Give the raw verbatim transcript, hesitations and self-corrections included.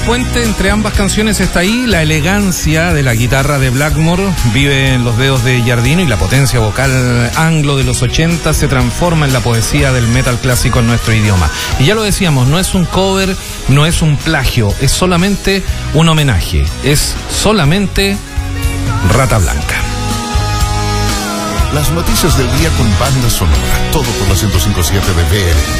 puente entre ambas canciones está ahí. La elegancia de la guitarra de Blackmore vive en los dedos de Giardino y la potencia vocal anglo de los ochenta se transforma en la poesía del metal clásico en nuestro idioma. Y ya lo decíamos, no es un cover, no es un plagio, es solamente un homenaje, es solamente Rata Blanca. Las noticias del día con banda sonora, todo por la ciento cinco punto siete de B L.